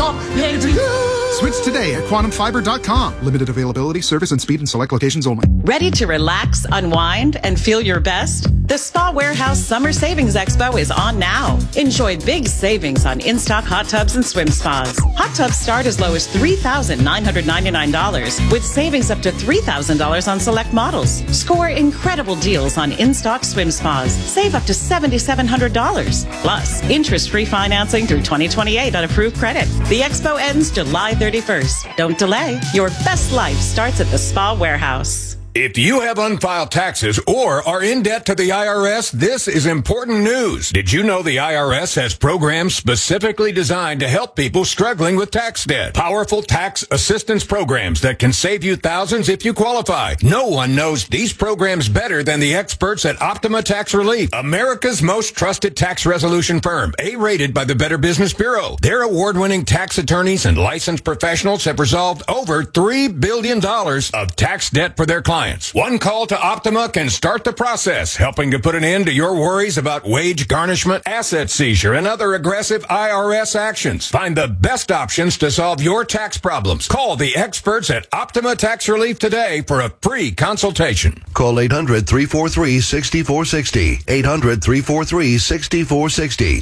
talking to you. Switch today at quantumfiber.com. Limited availability, service and speed in select locations only. Ready to relax, unwind, and feel your best? The Spa Warehouse Summer Savings Expo is on now. Enjoy big savings on in-stock hot tubs and swim spas. Hot tubs start as low as $3,999 with savings up to $3,000 on select models. Score incredible deals on in-stock swim spas. Save up to $7,700. Plus, interest-free financing through 2028 on approved credit. The expo ends July 31st. Don't delay. Your best life starts at the Spa Warehouse. If you have unfiled taxes or are in debt to the IRS, this is important news. Did you know the IRS has programs specifically designed to help people struggling with tax debt? Powerful tax assistance programs that can save you thousands if you qualify. No one knows these programs better than the experts at Optima Tax Relief, America's most trusted tax resolution firm, A-rated by the Better Business Bureau. Their award-winning tax attorneys and licensed professionals have resolved over $3 billion of tax debt for their clients. One call to Optima can start the process, helping to put an end to your worries about wage garnishment, asset seizure, and other aggressive IRS actions. Find the best options to solve your tax problems. Call the experts at Optima Tax Relief today for a free consultation. Call 800-343-6460. 800-343-6460.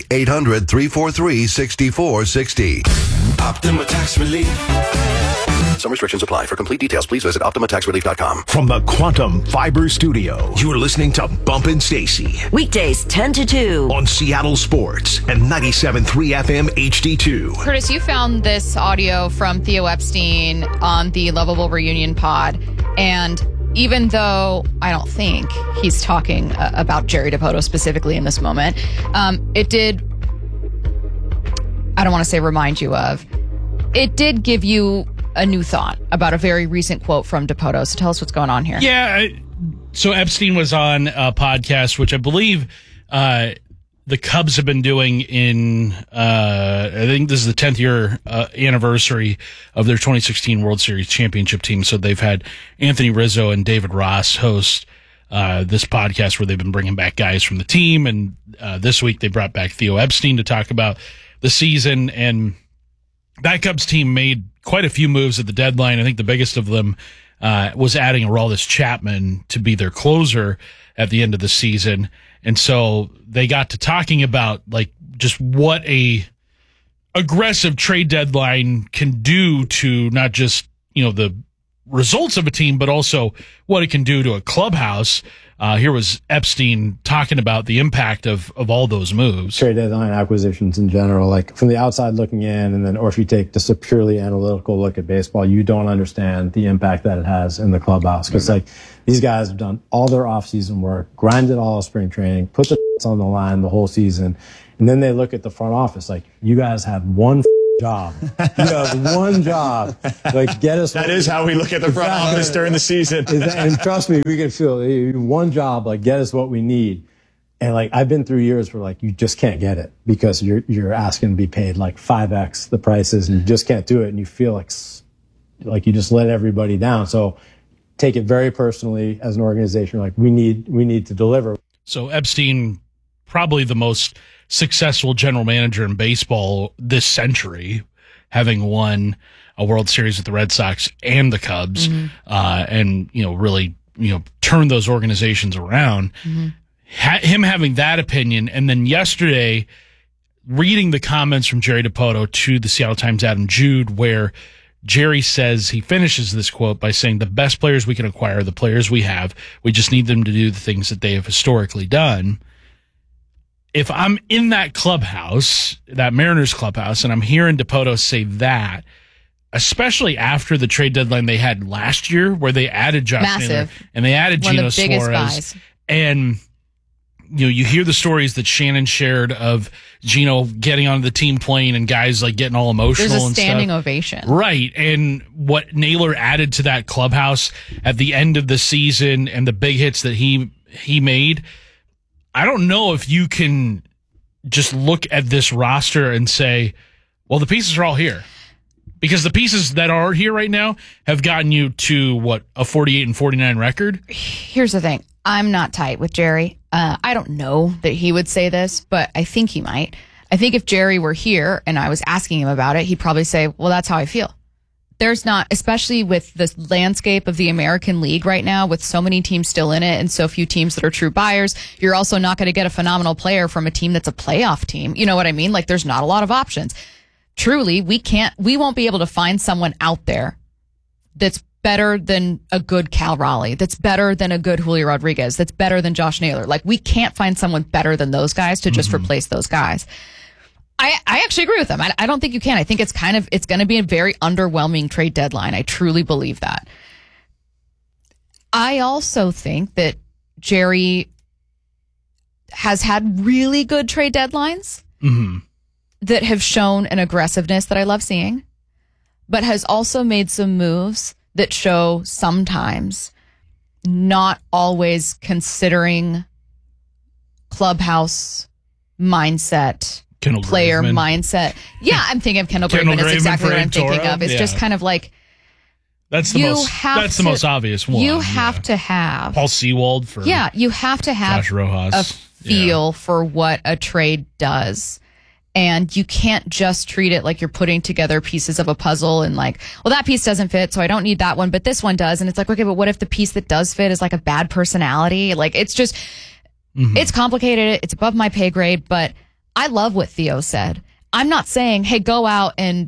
800-343-6460. Optima Tax Relief. Some restrictions apply. For complete details, please visit OptimaTaxRelief.com. From the Quantum Fiber Studio, you're listening to Bumpin' Stacy. Weekdays 10 to 2. On Seattle Sports and 97.3 FM HD2. Curtis, you found this audio from Theo Epstein on the Lovable Reunion pod. And even though I don't think he's talking about Jerry Dipoto specifically in this moment, it did, I don't want to say remind you of, it did give you a new thought about a very recent quote from Dipoto. So tell us what's going on here. Yeah. So Epstein was on a podcast, which I believe the Cubs have been doing in, I think this is the 10th year anniversary of their 2016 World Series championship team. So they've had Anthony Rizzo and David Ross host this podcast where they've been bringing back guys from the team. And this week they brought back Theo Epstein to talk about the season. And that Cubs team made quite a few moves at the deadline. I think the biggest of them was adding Aroldis Chapman to be their closer at the end of the season. And so they got to talking about like just what a aggressive trade deadline can do to not just, you know, the results of a team, but also what it can do to a clubhouse. Here was Epstein talking about the impact of all those moves. Trade deadline acquisitions in general, like from the outside looking in, and then, or if you take just a purely analytical look at baseball, you don't understand the impact that it has in the clubhouse. Because like these guys have done all their off-season work, grinded all of spring training, put the on the line the whole season, and then they look at the front office like, you guys have one job. You have one job. Like, get us. That is how we look at the front office during the season. And trust me, we can feel one job. Like, get us what we need. And like, I've been through years where like you just can't get it because you're asking to be paid like 5x the prices, and you just can't do it, and you feel like you just let everybody down. So take it very personally as an organization. Like, we need to deliver. So Epstein, probably the most successful general manager in baseball this century, having won a World Series with the Red Sox and the Cubs, and, you know, really, you know, turn those organizations around. Him having that opinion, and then yesterday reading the comments from Jerry Dipoto to the Seattle Times' Adam Jude, where Jerry says, he finishes this quote by saying, the best players we can acquire are the players we have. We just need them to do the things that they have historically done. If I'm in that clubhouse, that Mariners clubhouse, and I'm hearing Dipoto say that, especially after the trade deadline they had last year, where they added Josh Naylor and they added Geno Suarez, and you know, you hear the stories that Shannon shared of Geno getting onto the team plane and guys like getting all emotional. There's a and standing stuff. ovation, right? And what Naylor added to that clubhouse at the end of the season and the big hits that he made. I don't know if you can just look at this roster and say, well, the pieces are all here. Because the pieces that are here right now have gotten you to, what, a 48-49 record? Here's the thing. I'm not tight with Jerry. I don't know that he would say this, but I think he might. I think if Jerry were here and I was asking him about it, he'd probably say, well, that's how I feel. There's not, especially with the landscape of the American League right now, with so many teams still in it and so few teams that are true buyers, you're also not going to get a phenomenal player from a team that's a playoff team. You know what I mean? Like, there's not a lot of options. Truly, we won't be able to find someone out there that's better than a good Cal Raleigh, that's better than a good Julio Rodriguez, that's better than Josh Naylor. Like, we can't find someone better than those guys to just replace those guys. I actually agree with them. I don't think you can. I think it's going to be a very underwhelming trade deadline. I truly believe that. I also think that Jerry has had really good trade deadlines that have shown an aggressiveness that I love seeing, but has also made some moves that show sometimes not always considering clubhouse mindset, player mindset. Yeah, I'm thinking of Kendall Graveman. That's exactly what I'm thinking of. It's just kind of like, that's the most obvious one. You have to have Paul Sewald for you have to have Josh Rojas. A feel for what a trade does. And you can't just treat it like you're putting together pieces of a puzzle and like, well, that piece doesn't fit, so I don't need that one, but this one does. And it's like, okay, but what if the piece that does fit is like a bad personality? Like, it's just, it's complicated. It's above my pay grade, but I love what Theo said. I'm not saying, hey, go out and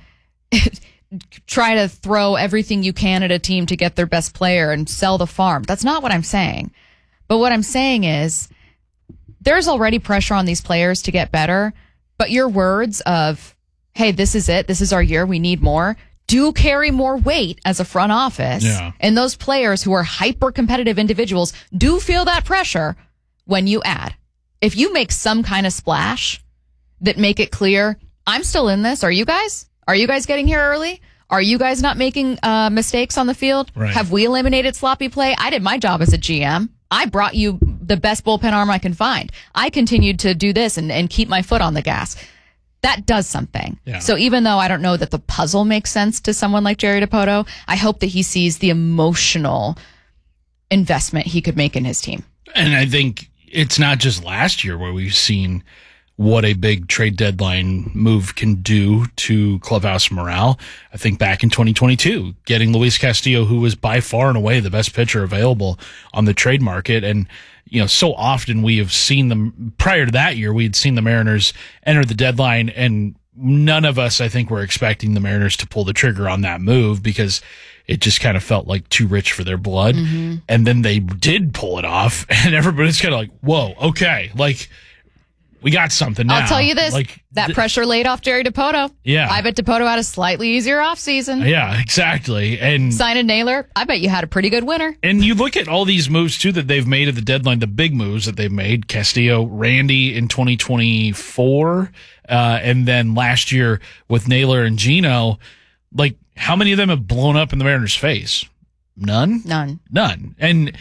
try to throw everything you can at a team to get their best player and sell the farm. That's not what I'm saying. But what I'm saying is there's already pressure on these players to get better, but your words of, hey, this is it, this is our year, we need more, do carry more weight as a front office. Yeah. And those players who are hyper-competitive individuals do feel that pressure when you add. If you make some kind of splash that make it clear, I'm still in this. Are you guys? Are you guys getting here early? Are you guys not making mistakes on the field? Right. Have we eliminated sloppy play? I did my job as a GM. I brought you the best bullpen arm I can find. I continued to do this and keep my foot on the gas. That does something. Yeah. So even though I don't know that the puzzle makes sense to someone like Jerry Dipoto, I hope that he sees the emotional investment he could make in his team. And I think it's not just last year where we've seen what a big trade deadline move can do to clubhouse morale. I think back in 2022, getting Luis Castillo, who was by far and away the best pitcher available on the trade market. And, you know, so often we have seen them prior to that year, we had seen the Mariners enter the deadline, and none of us, I think, were expecting the Mariners to pull the trigger on that move because it just kind of felt like too rich for their blood. And then they did pull it off, and everybody's kind of like, whoa, okay, like, we got something now. I'll tell you this, like, that pressure laid off Jerry Dipoto. Yeah. I bet Dipoto had a slightly easier offseason. Yeah, exactly. And signing Naylor, I bet you had a pretty good winter. And you look at all these moves, too, that they've made at the deadline, the big moves that they've made. Castillo, Randy in 2024, and then last year with Naylor and Gino. Like, how many of them have blown up in the Mariners' face? None. And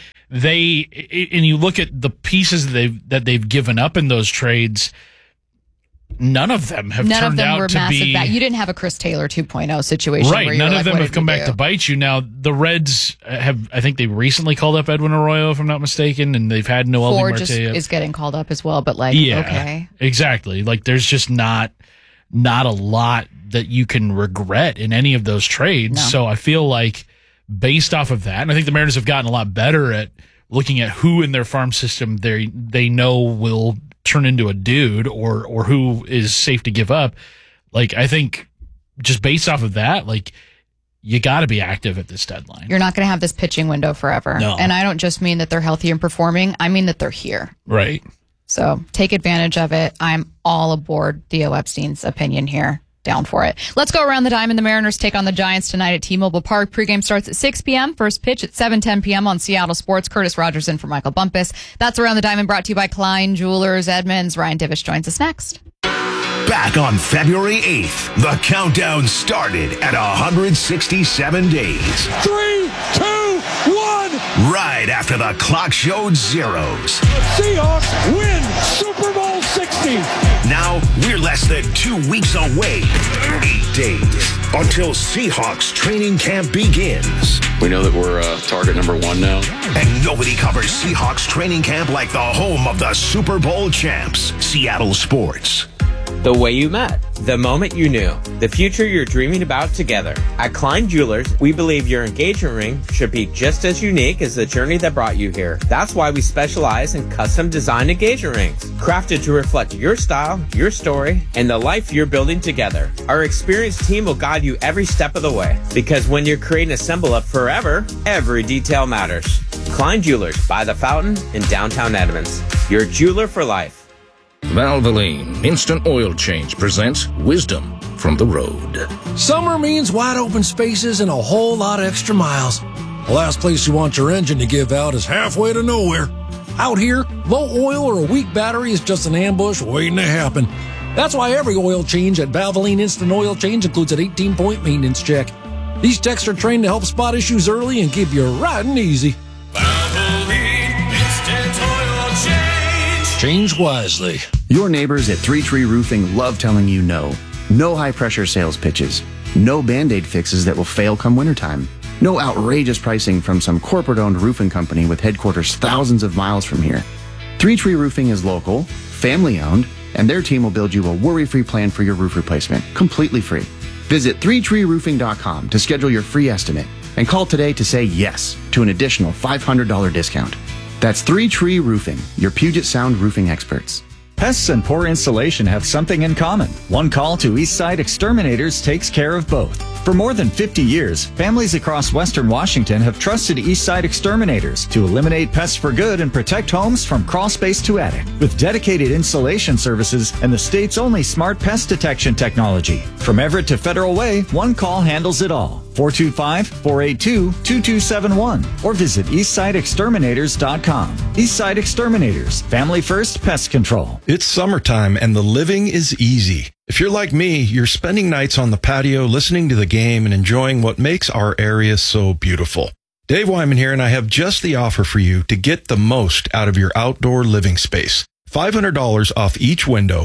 you look at the pieces that they've given up in those trades, none of them have turned out to be. You didn't have a Chris Taylor 2.0 situation, right? Where none of them have come back to bite you. Now the Reds have, I think they recently called up Edwin Arroyo, if I'm not mistaken, and they've had Noelvi Marte. Just is getting called up as well, but like, okay, exactly. Like, there's just not a lot that you can regret in any of those trades. No. So I feel like, based off of that, and I think the Mariners have gotten a lot better at looking at who in their farm system they know will turn into a dude or who is safe to give up. Like, I think just based off of that, like, you got to be active at this deadline. You're not going to have this pitching window forever. No. And I don't just mean that they're healthy and performing. I mean that they're here. Right. So take advantage of it. I'm all aboard Theo Epstein's opinion here. Down for it. Let's go around the diamond. The Mariners take on the Giants tonight at T-Mobile Park. Pregame starts at 6 p.m. First pitch at 7:10 p.m. on Seattle Sports. Curtis Rogers in for Michael Bumpus. That's Around the Diamond, brought to you by Klein Jewelers Edmonds. Ryan Divish joins us next. Back on February 8th, the countdown started at 167 days. 3, 2, 1. Right after the clock showed zeros. The Seahawks win Super Bowl 60. Now we're less than 2 weeks away, 8 days, until Seahawks training camp begins. We know that we're target number 1 now. And nobody covers Seahawks training camp like the home of the Super Bowl champs, Seattle Sports. The way you met. The moment you knew. The future you're dreaming about together. At Klein Jewelers, we believe your engagement ring should be just as unique as the journey that brought you here. That's why we specialize in custom designed engagement rings, crafted to reflect your style, your story, and the life you're building together. Our experienced team will guide you every step of the way, because when you're creating a symbol of forever, every detail matters. Klein Jewelers by the Fountain in downtown Edmonds. Your jeweler for life. Valvoline Instant Oil Change presents Wisdom from the Road. Summer means wide open spaces and a whole lot of extra miles. The last place you want your engine to give out is halfway to nowhere. Out here, low oil or a weak battery is just an ambush waiting to happen. That's why every oil change at Valvoline Instant Oil Change includes an 18-point maintenance check. These techs are trained to help spot issues early and keep you riding easy. Valvoline Instant Oil Change. Change wisely. Your neighbors at Three Tree Roofing love telling you no. No high-pressure sales pitches. No Band-Aid fixes that will fail come wintertime. No outrageous pricing from some corporate-owned roofing company with headquarters thousands of miles from here. Three Tree Roofing is local, family-owned, and their team will build you a worry-free plan for your roof replacement, completely free. Visit 3treeroofing.com to schedule your free estimate and call today to say yes to an additional $500 discount. That's 3 Tree Roofing, your Puget Sound roofing experts. Pests and poor installation have something in common. One call to Eastside Exterminators takes care of both. For more than 50 years, families across Western Washington have trusted Eastside Exterminators to eliminate pests for good and protect homes from crawl space to attic. With dedicated installation services and the state's only smart pest detection technology. From Everett to Federal Way, one call handles it all. 425-482-2271 or visit EastsideExterminators.com. Eastside Exterminators, family first pest control. It's summertime and the living is easy. If you're like me, you're spending nights on the patio listening to the game and enjoying what makes our area so beautiful. Dave Wyman here, and I have just the offer for you to get the most out of your outdoor living space. $500 off each window,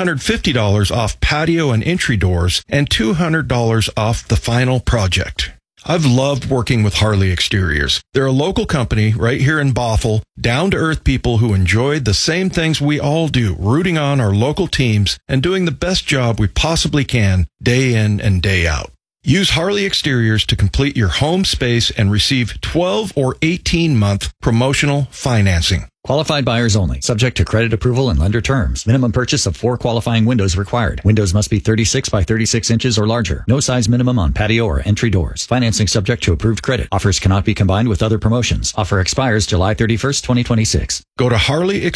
$750 off patio and entry doors, and $200 off the final project. I've loved working with Harley Exteriors. They're a local company right here in Bothell, down-to-earth people who enjoy the same things we all do, rooting on our local teams and doing the best job we possibly can day in and day out. Use Harley Exteriors to complete your home space and receive 12 or 18-month promotional financing. Qualified buyers only. Subject to credit approval and lender terms. Minimum purchase of 4 qualifying windows required. Windows must be 36 by 36 inches or larger. No size minimum on patio or entry doors. Financing subject to approved credit. Offers cannot be combined with other promotions. Offer expires July 31st, 2026. Go to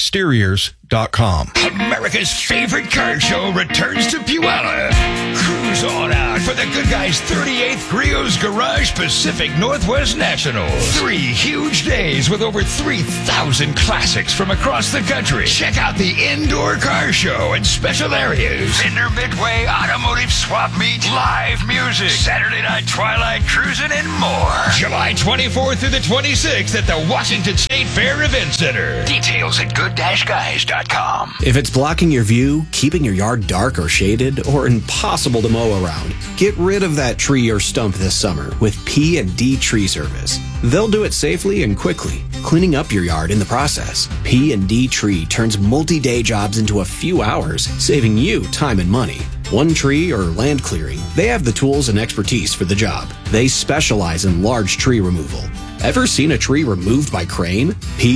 HarleyExteriors.com. America's favorite car show returns to Puyallup. Cruise on out for the Good Guys 38th Griot's Garage Pacific Northwest National. 3 huge days with over 3,000 classics from across the country. Check out the indoor car show and special areas. Vendor Midway Automotive Swap Meet, live music, Saturday night twilight cruising, and more. July 24th through the 26th at the Washington State Fair Event Center. Details at good-guys.com. If it's blocking your view, keeping your yard dark or shaded, or impossible to mow around, get rid of that tree or stump this summer with P&D Tree Service. They'll do it safely and quickly, cleaning up your yard in the process. P&D Tree turns multi-day jobs into a few hours, saving you time and money. One tree or land clearing, they have the tools and expertise for the job. They specialize in large tree removal. Ever seen a tree removed by crane?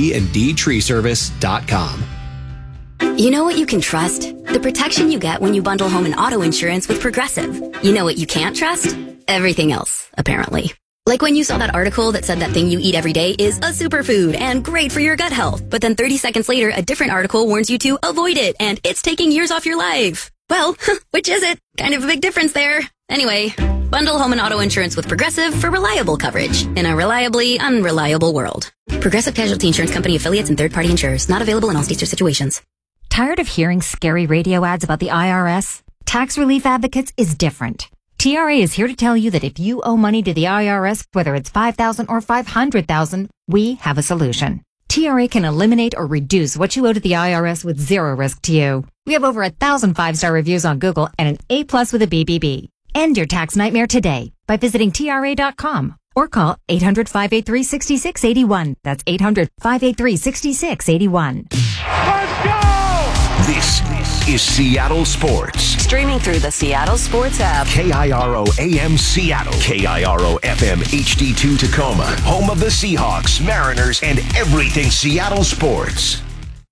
PNDTreeservice.com. You know what you can trust? The protection you get when you bundle home and auto insurance with Progressive. You know what you can't trust? Everything else, apparently. Like when you saw that article that said that thing you eat every day is a superfood and great for your gut health. But then 30 seconds later, a different article warns you to avoid it and it's taking years off your life. Well, which is it? Kind of a big difference there. Anyway, bundle home and auto insurance with Progressive for reliable coverage in a reliably unreliable world. Progressive Casualty Insurance Company affiliates and third-party insurers. Not available in all states or situations. Tired of hearing scary radio ads about the IRS? Tax Relief Advocates is different. TRA is here to tell you that if you owe money to the IRS, whether it's $5,000 or $500,000, we have a solution. TRA can eliminate or reduce what you owe to the IRS with zero risk to you. We have over 1,000 5-star reviews on Google and an A+ with a BBB. End your tax nightmare today by visiting TRA.com or call 800-583-6681. That's 800-583-6681. Let's go! This This is Seattle Sports. Streaming through the Seattle Sports app. KIRO AM Seattle. KIRO FM HD2 Tacoma. Home of the Seahawks, Mariners, and everything Seattle sports.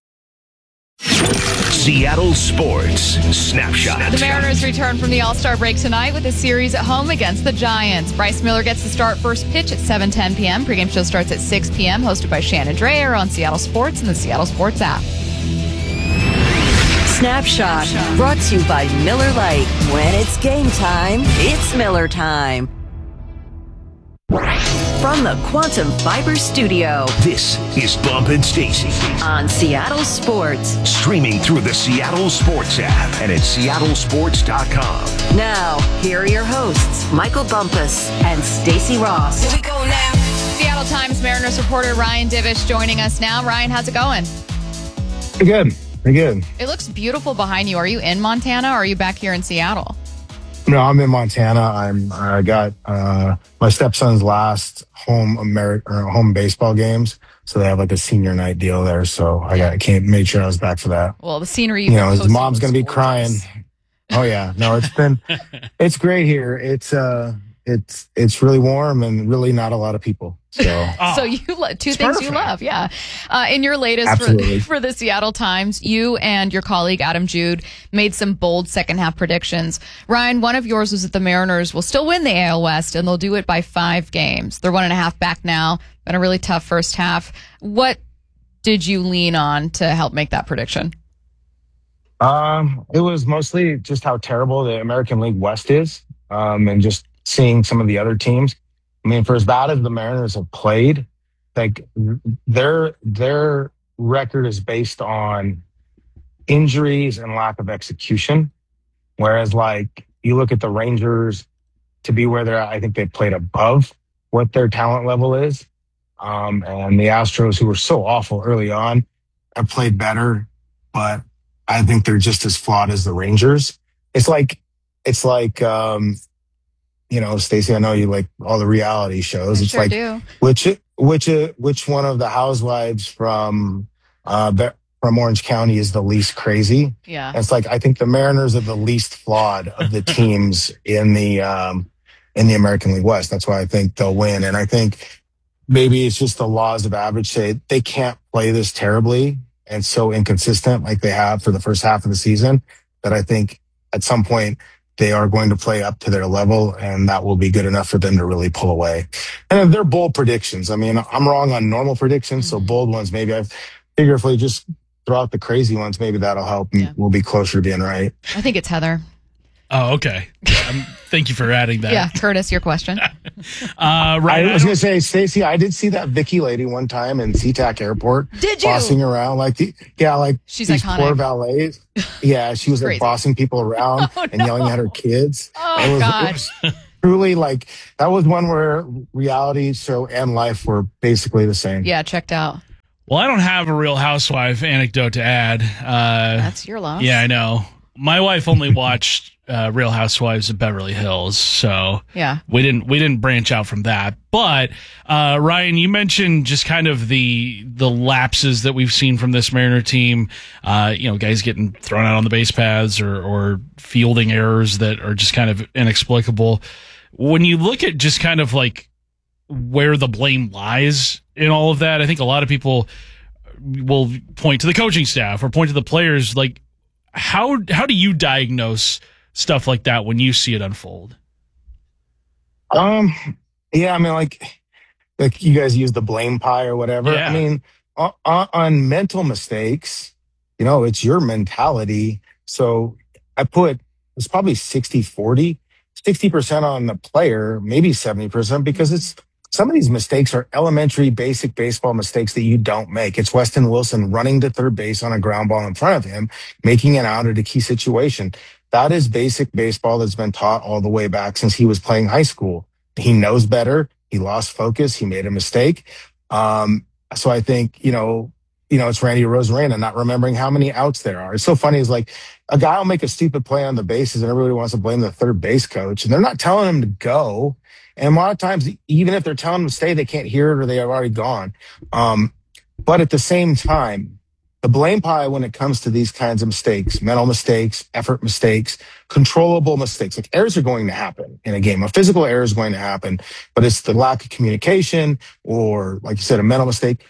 Seattle Sports Snapshot. The Mariners return from the All-Star break tonight with a series at home against the Giants. Bryce Miller gets the start first pitch at 7:10 p.m. Pregame show starts at 6 p.m. Hosted by Shannon Dreyer on Seattle Sports and the Seattle Sports app. Snapshot, brought to you by Miller Lite. When it's game time, it's Miller time. From the Quantum Fiber Studio. This is Bump and Stacy on Seattle Sports. Streaming through the Seattle Sports app and at seattlesports.com. Now, here are your hosts, Michael Bumpus and Stacy Ross. Here we go now. Seattle Times Mariners reporter Ryan Divish joining us now. Ryan, how's it going? Pretty good. It looks beautiful behind you. Are you in Montana or are you back here in Seattle? No, I'm in Montana. I got my stepson's last home baseball games, so they have like a senior night deal there. So I made sure I was back for that. Well, the scenery, his mom's gonna be crying. Oh yeah, no, it's great here. It's really warm and really not a lot of people. So, so you two things perfect. You love, yeah. In your latest for the Seattle Times, you and your colleague Adam Jude made some bold second half predictions. Ryan, one of yours was that the Mariners will still win the AL West and they'll do it by 5 games. They're 1.5 back now. Been a really tough first half. What did you lean on to help make that prediction? It was mostly just how terrible the American League West is, and just seeing some of the other teams. I mean, for as bad as the Mariners have played, like their record is based on injuries and lack of execution. Whereas, like, you look at the Rangers to be where they're at, I think they played above what their talent level is. And the Astros, who were so awful early on, have played better, but I think they're just as flawed as the Rangers. It's like, Stacey, I know you like all the reality shows. It's like, do. which one of the housewives from Orange County is the least crazy? Yeah. And it's like, I think the Mariners are the least flawed of the teams in the American League West. That's why I think they'll win. And I think maybe it's just the laws of average say they can't play this terribly and so inconsistent like they have for the first half of the season, that I think at some point they are going to play up to their level, and that will be good enough for them to really pull away. And they're bold predictions. I mean, I'm wrong on normal predictions, so bold ones, maybe I figure if we just throw out the crazy ones, maybe that'll help, and we'll be closer to being right. I think it's Heather. Oh, okay. Thank you for adding that. Yeah, Curtis, your question. Right. I was going to say, Stacey, I did see that Vicky lady one time in SeaTac Airport. Did you? Bossing around she's these iconic. Poor valets. Yeah, she was like bossing people around and yelling at her kids. Oh, it was truly like, that was one where reality show and life were basically the same. Yeah, checked out. Well, I don't have a Real Housewife anecdote to add. That's your loss. Yeah, I know. My wife only watched Real Housewives of Beverly Hills, so yeah, we didn't branch out from that. But Ryan, you mentioned just kind of the lapses that we've seen from this Mariner team. Guys getting thrown out on the base paths or fielding errors that are just kind of inexplicable. When you look at just kind of like where the blame lies in all of that, I think a lot of people will point to the coaching staff or point to the players. Like, how do you diagnose stuff like that when you see it unfold? Yeah, I mean, like you guys use the blame pie or whatever. Yeah. I mean, on mental mistakes, it's your mentality. So it's probably 60-40, 60% on the player, maybe 70%, because some of these mistakes are elementary, basic baseball mistakes that you don't make. It's Weston Wilson running to third base on a ground ball in front of him, making it out at a key situation. That is basic baseball that's been taught all the way back since he was playing high school. He knows better. He lost focus. He made a mistake. So I think, it's Randy Arozarena not remembering how many outs there are. It's so funny. It's like a guy will make a stupid play on the bases and everybody wants to blame the third base coach, and they're not telling him to go. And a lot of times, even if they're telling them to stay, they can't hear it or they have already gone. But at the same time, the blame pie when it comes to these kinds of mistakes, mental mistakes, effort mistakes, controllable mistakes. Like errors are going to happen in a game. A physical error is going to happen, but it's the lack of communication or, like you said, a mental mistake.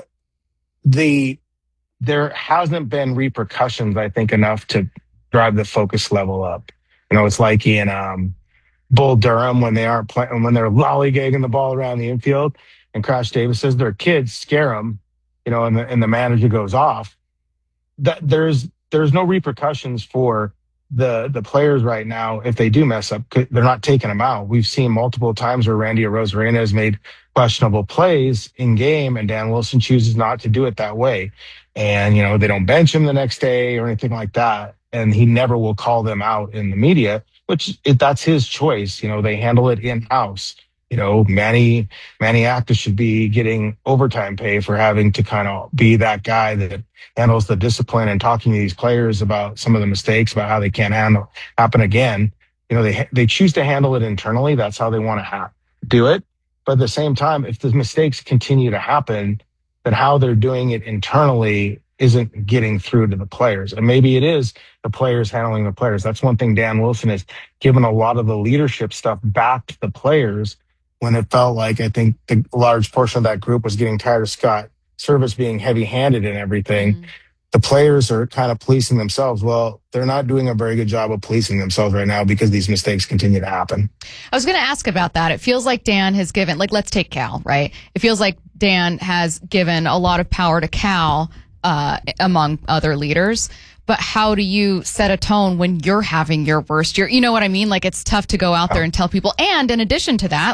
There hasn't been repercussions, I think, enough to drive the focus level up. It's like in Bull Durham when they're lollygagging the ball around the infield, and Crash Davis says their kids scare them, and the manager goes off. That there's no repercussions for the players right now if they do mess up. They're not taking them out. We've seen multiple times where Randy Arozarena has made questionable plays in game, and Dan Wilson chooses not to do it that way. And, they don't bench him the next day or anything like that. And he never will call them out in the media, that's his choice. They handle it in-house. Manny Acta should be getting overtime pay for having to kind of be that guy that handles the discipline and talking to these players about some of the mistakes, about how they can't happen again. They choose to handle it internally. That's how they want to do it. But at the same time, if the mistakes continue to happen, then how they're doing it internally isn't getting through to the players. And maybe it is the players handling the players. That's one thing Dan Wilson has given a lot of the leadership stuff back to the players when it felt like, I think, the large portion of that group was getting tired of Scott Service being heavy-handed and everything. Mm-hmm. The players are kind of policing themselves. Well, they're not doing a very good job of policing themselves right now because these mistakes continue to happen. I was going to ask about that. It feels like Dan has given, let's take Cal, right? It feels like Dan has given a lot of power to Cal among other leaders. But how do you set a tone when you're having your worst year? You know what I mean? It's tough to go out there and tell people. And in addition to that,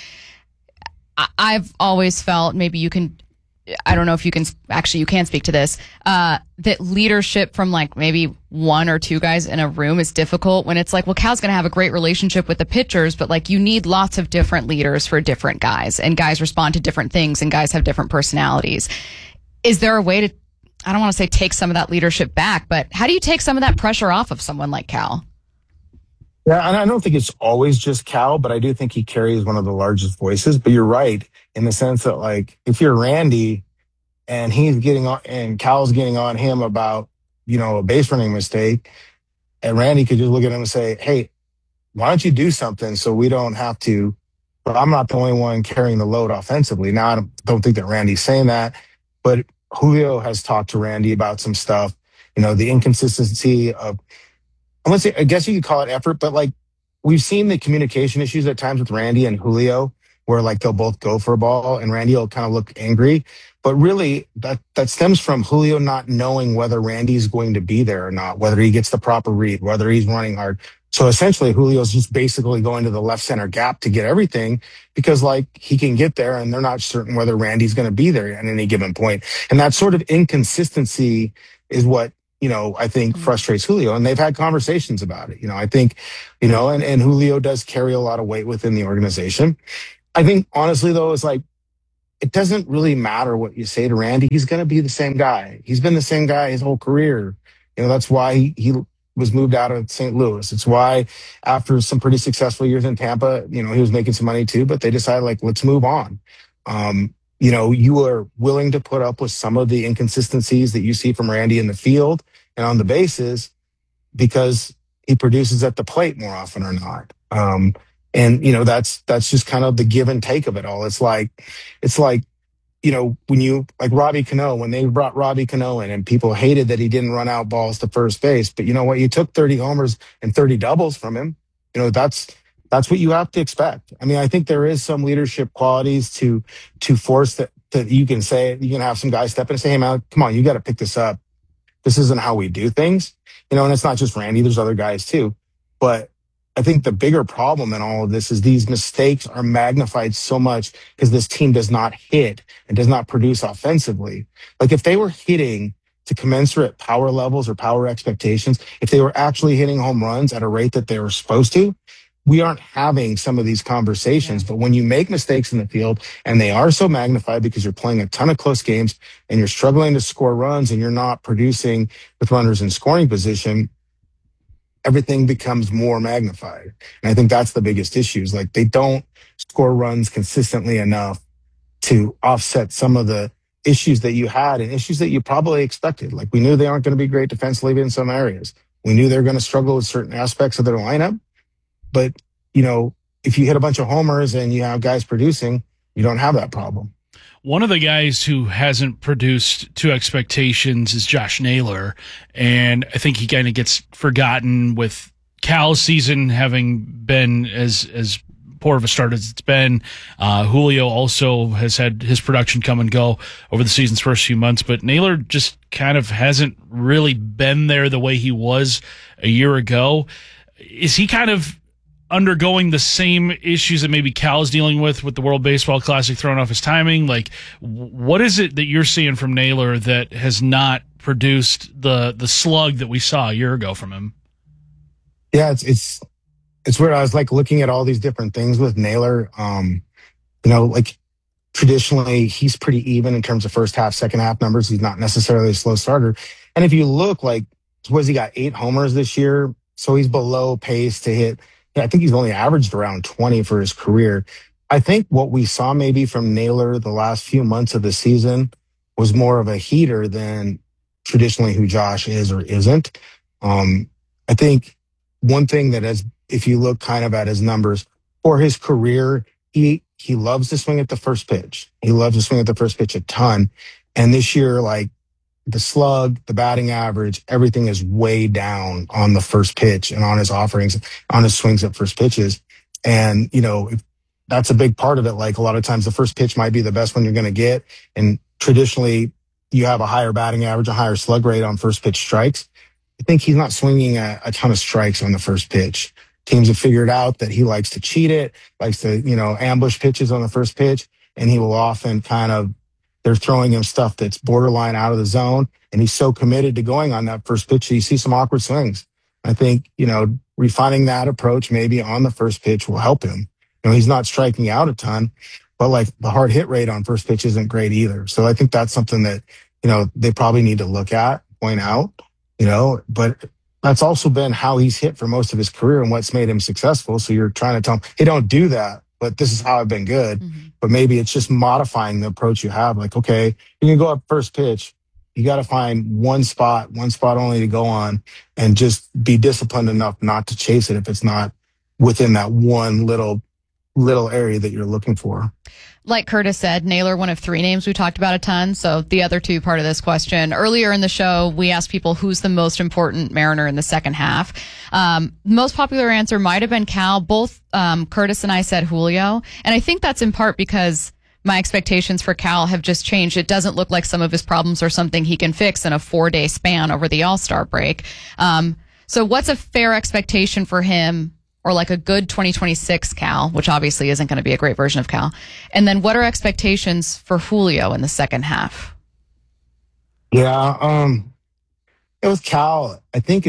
I've always felt, maybe you can, I don't know if you can, actually you can speak to this, that leadership from maybe one or two guys in a room is difficult when it's Cal's going to have a great relationship with the pitchers, but you need lots of different leaders for different guys, and guys respond to different things, and guys have different personalities. Is there a way to, I don't want to say take some of that leadership back, but how do you take some of that pressure off of someone like Cal? Yeah, and I don't think it's always just Cal, but I do think he carries one of the largest voices. But you're right in the sense that, if you're Randy and he's getting on, and Cal's getting on him about, a base running mistake, and Randy could just look at him and say, hey, why don't you do something so we don't have to, but I'm not the only one carrying the load offensively. Now, I don't think that Randy's saying that, but Julio has talked to Randy about some stuff, the inconsistency of, I guess you could call it effort, but we've seen the communication issues at times with Randy and Julio where they'll both go for a ball and Randy will kind of look angry. But really that stems from Julio not knowing whether Randy's going to be there or not, whether he gets the proper read, whether he's running hard. So essentially Julio's just basically going to the left center gap to get everything because he can get there and they're not certain whether Randy's going to be there at any given point. And that sort of inconsistency is what, I think frustrates Julio, and they've had conversations about it. I think, and Julio does carry a lot of weight within the organization. I think honestly though, it's it doesn't really matter what you say to Randy. He's going to be the same guy. He's been the same guy his whole career. That's why he was moved out of St. Louis. It's why after some pretty successful years in Tampa, he was making some money too, but they decided let's move on. You are willing to put up with some of the inconsistencies that you see from Randy in the field and on the bases because he produces at the plate more often or not. And that's just kind of the give and take of it all. It's like, when you, Robbie Cano, when they brought Robbie Cano in and people hated that he didn't run out balls to first base, but you know what? You took 30 homers and 30 doubles from him. That's what you have to expect. I mean, I think there is some leadership qualities to force that you can say, you can have some guys step in and say, hey man, come on, you got to pick this up. This isn't how we do things, and it's not just Randy. There's other guys too. But I think the bigger problem in all of this is these mistakes are magnified so much because this team does not hit and does not produce offensively. If they were hitting to commensurate power levels or power expectations, if they were actually hitting home runs at a rate that they were supposed to, we aren't having some of these conversations. But when you make mistakes in the field and they are so magnified because you're playing a ton of close games and you're struggling to score runs and you're not producing with runners in scoring position, everything becomes more magnified. And I think that's the biggest issue is they don't score runs consistently enough to offset some of the issues that you had and issues that you probably expected. Like, we knew they aren't going to be great defensively in some areas. We knew they're going to struggle with certain aspects of their lineup. But, if you hit a bunch of homers and you have guys producing, you don't have that problem. One of the guys who hasn't produced to expectations is Josh Naylor, and I think he kind of gets forgotten with Cal's season having been as poor of a start as it's been. Julio also has had his production come and go over the season's first few months, but Naylor just kind of hasn't really been there the way he was a year ago. Is he kind of undergoing the same issues that maybe Cal's dealing with the World Baseball Classic throwing off his timing? Like, what is it that you're seeing from Naylor that has not produced the slug that we saw a year ago from him? Yeah, it's weird. I was like looking at all these different things with Naylor. Like traditionally he's pretty even in terms of first half, second half numbers. He's not necessarily a slow starter. And if you look, like, he got 8 homers this year, so he's below pace to hit. I think he's only averaged around 20 for his career. I think what we saw maybe from Naylor the last few months of the season was more of a heater than traditionally who Josh is or isn't. I think one thing that if you look kind of at his numbers for his career, he loves to swing at the first pitch. He loves to swing at the first pitch a ton. And this year, like, the slug, the batting average, everything is way down on the first pitch and on his offerings, on his swings at first pitches. And, if that's a big part of it. Like, a lot of times the first pitch might be the best one you're going to get. And traditionally you have a higher batting average, a higher slug rate on first pitch strikes. I think he's not swinging a ton of strikes on the first pitch. Teams have figured out that he likes to cheat it, likes to, ambush pitches on the first pitch. And he will often they're throwing him stuff that's borderline out of the zone, and he's so committed to going on that first pitch that you see some awkward swings. I think, refining that approach maybe on the first pitch will help him. He's not striking out a ton, but like the hard hit rate on first pitch isn't great either. So I think that's something that, they probably need to look at, point out, but that's also been how he's hit for most of his career and what's made him successful. So you're trying to tell him, hey, don't do that, but this is how I've been good. Mm-hmm. But maybe it's just modifying the approach you have. Like, okay, you can go up first pitch. You got to find one spot only to go on, and just be disciplined enough not to chase it if it's not within that one little area that you're looking for. Like Curtis said, Naylor, one of 3 names we talked about a ton. So the other 2 part of this question. Earlier in the show, we asked people who's the most important Mariner in the second half. Most popular answer might have been Cal. Both Curtis and I said Julio. And I think that's in part because my expectations for Cal have just changed. It doesn't look like some of his problems are something he can fix in a 4-day span over the All-Star break. So what's a fair expectation for him, or like a good 2026 Cal, which obviously isn't going to be a great version of Cal? And then what are expectations for Julio in the second half? Yeah, with Cal, I think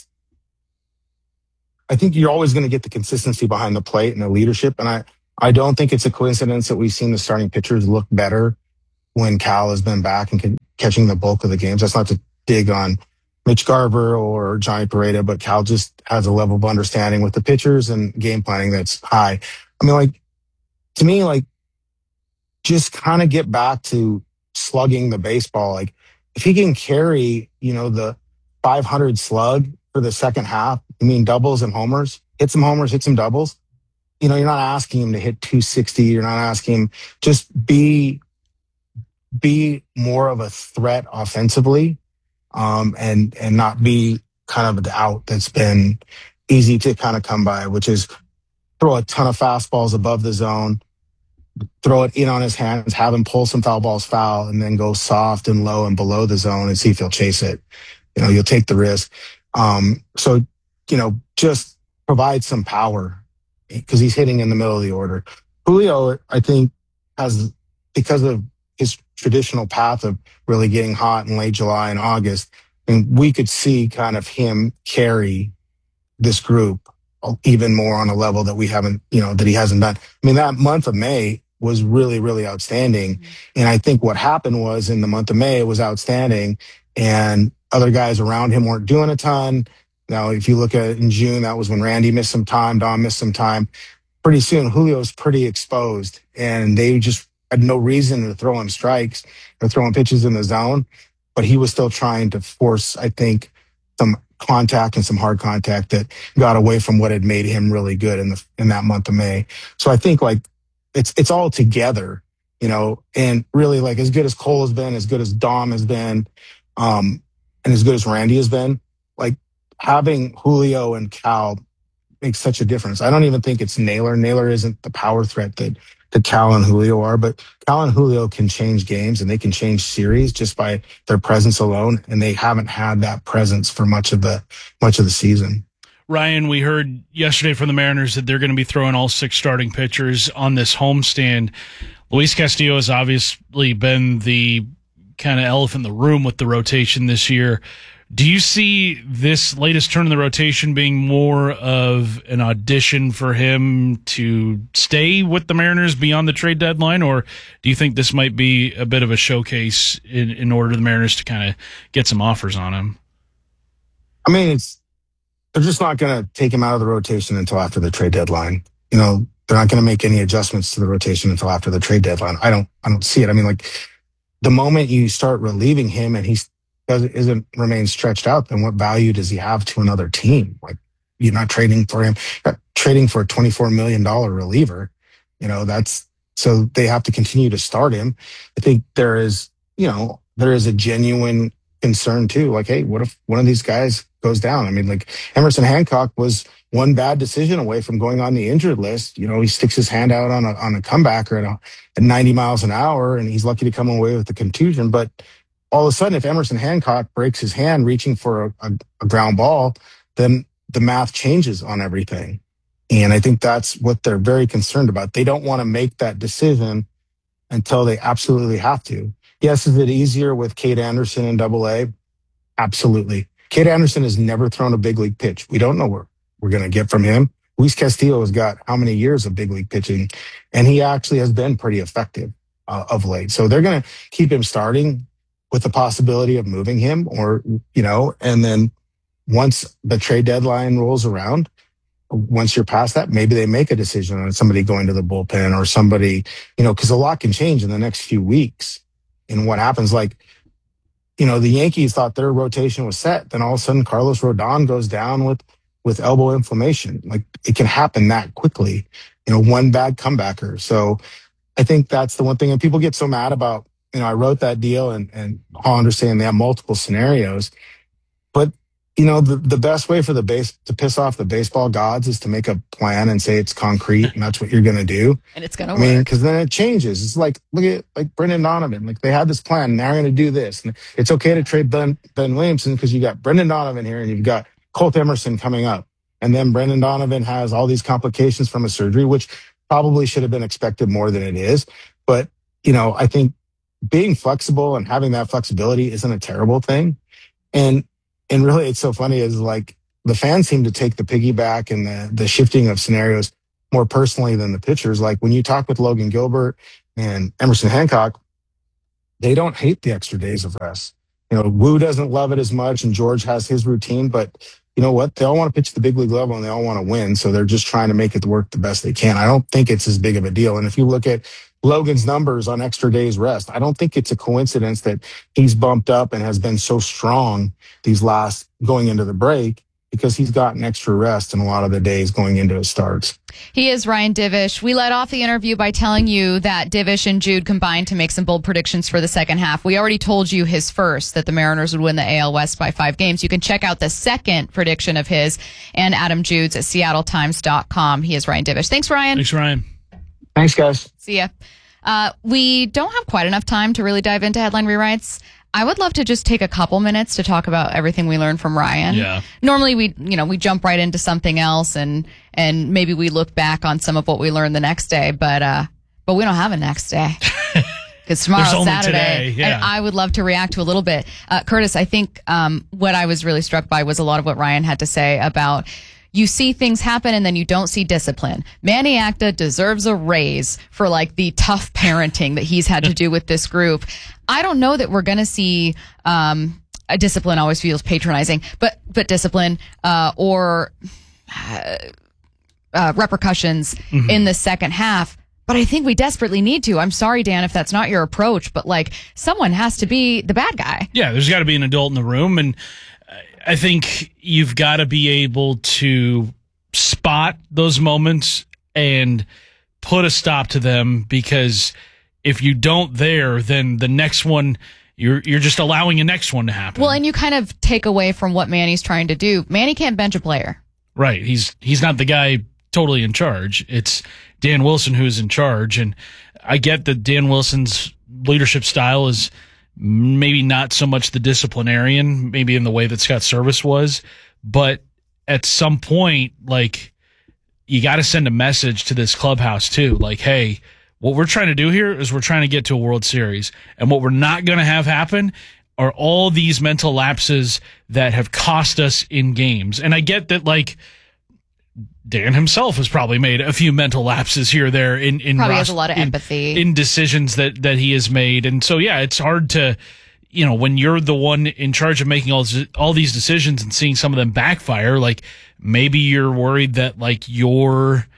you're always going to get the consistency behind the plate and the leadership. And I don't think it's a coincidence that we've seen the starting pitchers look better when Cal has been back and catching the bulk of the games. That's not to dig on Mitch Garver or Johnny Pareda, but Cal just has a level of understanding with the pitchers and game planning that's high. I mean, to me, just kind of get back to slugging the baseball. Like, if he can carry, the 500 slug for the second half, doubles and homers, hit some homers, hit some doubles. You're not asking him to hit 260. You're not asking him, just be more of a threat offensively. And not be kind of the out that's been easy to kind of come by, which is throw a ton of fastballs above the zone, throw it in on his hands, have him pull some foul balls foul, and then go soft and low and below the zone and see if he'll chase it. You'll take the risk. So just provide some power because he's hitting in the middle of the order. Julio, I think, has, because of his traditional path of really getting hot in late July and August, and we could see kind of him carry this group even more on a level that we haven't, that he hasn't done. That month of May was really, really outstanding. Mm-hmm. And I think what happened was, in the month of May, it was outstanding, and other guys around him weren't doing a ton. Now, if you look at it in June, that was when Randy missed some time, Don missed some time. Pretty soon, Julio's pretty exposed, and they just had no reason to throw him strikes or throwing pitches in the zone, but he was still trying to force, I think, some contact and some hard contact that got away from what had made him really good in that month of May. So I think like it's all together, and really like as good as Cole has been, as good as Dom has been, and as good as Randy has been, like having Julio and Cal makes such a difference. I don't even think it's Naylor. Naylor isn't the power threat that Cal and Julio are, but Cal and Julio can change games and they can change series just by their presence alone. And they haven't had that presence for much of the season. Ryan, we heard yesterday from the Mariners that they're going to be throwing all 6 starting pitchers on this homestand. Luis Castillo has obviously been the kind of elephant in the room with the rotation this year. Do you see this latest turn in the rotation being more of an audition for him to stay with the Mariners beyond the trade deadline, or do you think this might be a bit of a showcase in order for the Mariners to kind of get some offers on him? I mean, they're just not going to take him out of the rotation until after the trade deadline. They're not going to make any adjustments to the rotation until after the trade deadline. I don't see it. I mean, like the moment you start relieving him and he remains stretched out, then what value does he have to another team? Like you're not trading for him, you're trading for a $24 million reliever. So they have to continue to start him. I think there is a genuine concern too. Like, hey, what if one of these guys goes down? I mean, like Emerson Hancock was one bad decision away from going on the injured list. He sticks his hand out on a comebacker at 90 miles an hour, and he's lucky to come away with the contusion. But all of a sudden, if Emerson Hancock breaks his hand reaching for a ground ball, then the math changes on everything. And I think that's what they're very concerned about. They don't want to make that decision until they absolutely have to. Yes, is it easier with Cade Anderson in AA? Absolutely. Cade Anderson has never thrown a big league pitch. We don't know what we're going to get from him. Luis Castillo has got how many years of big league pitching, and he actually has been pretty effective of late. So they're going to keep him starting with the possibility of moving him and then once the trade deadline rolls around, once you're past that, maybe they make a decision on somebody going to the bullpen or somebody, because a lot can change in the next few weeks. And what happens, like, the Yankees thought their rotation was set. Then all of a sudden, Carlos Rodon goes down with elbow inflammation. Like it can happen that quickly, one bad comebacker. So I think that's the one thing. And people get so mad about, I wrote that deal and Hollander saying they have multiple scenarios, but the best way for to piss off the baseball gods is to make a plan and say it's concrete and that's what you're going to do. And it's going to work. Because then it changes. It's like, look at like Brendan Donovan. Like they had this plan and now they're going to do this. And it's okay to trade Ben Williamson because you got Brendan Donovan here and you've got Colt Emerson coming up. And then Brendan Donovan has all these complications from a surgery, which probably should have been expected more than it is. But, I think being flexible and having that flexibility isn't a terrible thing. And really it's so funny is like the fans seem to take the piggyback and the shifting of scenarios more personally than the pitchers. Like when you talk with Logan Gilbert and Emerson Hancock, they don't hate the extra days of rest. Wu doesn't love it as much and George has his routine, but you know what? They all want to pitch at the big league level and they all want to win. So they're just trying to make it work the best they can. I don't think it's as big of a deal. And if you look at Logan's numbers on extra days rest, I don't think it's a coincidence that he's bumped up and has been so strong these last going into the break because he's gotten extra rest in a lot of the days going into his starts. He is Ryan Divish. We led off the interview by telling you that Divish and Jude combined to make some bold predictions for the second half. We already told you his first, that the Mariners would win the AL West by 5 games. You can check out the second prediction of his and Adam Jude's at SeattleTimes.com. He is Ryan Divish. Thanks, Ryan. Thanks, Ryan. Thanks, guys. See ya. We don't have quite enough time to really dive into headline rewrites. I would love to just take a couple minutes to talk about everything we learned from Ryan. Yeah. Normally we jump right into something else and maybe we look back on some of what we learned the next day, but we don't have a next day. Because tomorrow's Saturday, today, yeah. And I would love to react to a little bit. Curtis, I think what I was really struck by was a lot of what Ryan had to say about you see things happen and then you don't see discipline. Manny Acta deserves a raise for like the tough parenting that he's had to do with this group. I don't know that we're going to see a discipline always feels patronizing, but discipline or repercussions in the second half. But I think we desperately need to. I'm sorry, Dan, if that's not your approach, but like someone has to be the bad guy. Yeah, there's got to be an adult in the room. And I think you've got to be able to spot those moments and put a stop to them, because if you don't there, then the next one, you're just allowing the next one to happen. Well, and you kind of take away from what Manny's trying to do. Manny can't bench a player. Right. He's not the guy totally in charge. It's Dan Wilson who's in charge. And I get that Dan Wilson's leadership style is maybe not so much the disciplinarian, maybe in the way that Scott Service was, but at some point, like, you got to send a message to this clubhouse too. Like, hey, what we're trying to do here is we're trying to get to a World Series. And what we're not going to have happen are all these mental lapses that have cost us in games. And I get that, like, Dan himself has probably made a few mental lapses here or there in probably has a lot of empathy in decisions that he has made. And so, yeah, it's hard to, when you're the one in charge of making all these decisions and seeing some of them backfire, like, maybe you're worried that, like, your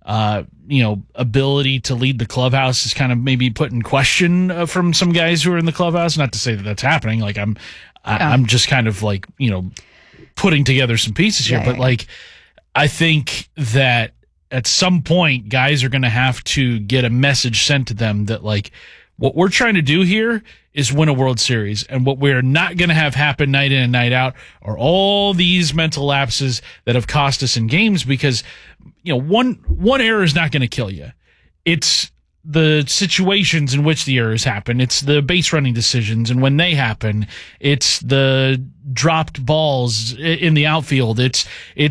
ability to lead the clubhouse is kind of maybe put in question from some guys who are in the clubhouse. Not to say that that's happening. Like, I'm just kind of like, putting together some pieces here, but like, I think that at some point guys are going to have to get a message sent to them that, like, what we're trying to do here is win a World Series, and what we're not going to have happen night in and night out are all these mental lapses that have cost us in games, because, one error is not going to kill you. It's the situations in which the errors happen. It's the base running decisions and when they happen. It's the dropped balls in the outfield. It's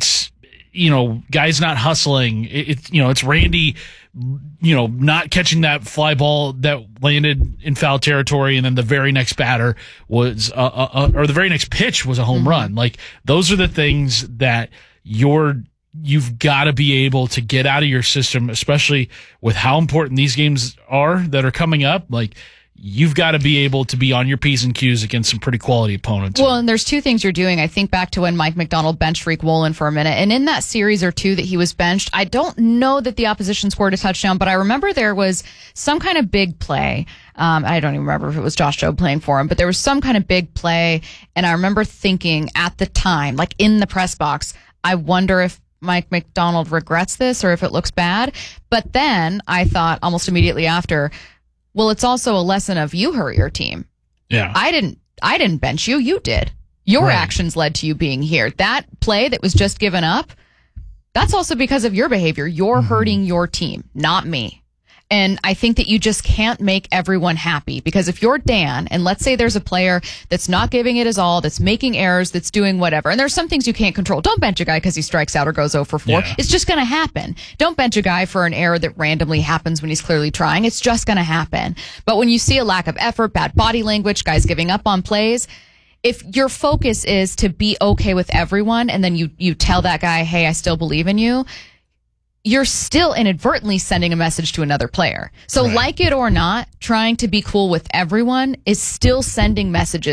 guys not hustling. It's Randy, not catching that fly ball that landed in foul territory, and then the very next batter was, or the very next pitch was a home run. Like, those are the things that you've got to be able to get out of your system, especially with how important these games are that are coming up. Like, you've got to be able to be on your P's and Q's against some pretty quality opponents. Well, and there's two things you're doing. I think back to when Mike McDonald benched Reek Wolin for a minute. And in that series or two that he was benched, I don't know that the opposition scored a touchdown, but I remember there was some kind of big play. I don't even remember if it was Josh Jobe playing for him, but there was some kind of big play. And I remember thinking at the time, like in the press box, I wonder if Mike McDonald regrets this or if it looks bad. But then I thought almost immediately after, well, it's also a lesson of you hurt your team. Yeah. I didn't bench you. You did. Your actions led to you being here. That play that was just given up, that's also because of your behavior. You're hurting your team, not me. And I think that you just can't make everyone happy, because if you're Dan, and let's say there's a player that's not giving it his all, that's making errors, that's doing whatever, and there's some things you can't control. Don't bench a guy because he strikes out or goes 0 for 4. Yeah. It's just going to happen. Don't bench a guy for an error that randomly happens when he's clearly trying. It's just going to happen. But when you see a lack of effort, bad body language, guys giving up on plays, if your focus is to be okay with everyone, and then you tell that guy, hey, I still believe in you, you're still inadvertently sending a message to another player. So like it or not, trying to be cool with everyone is still sending messages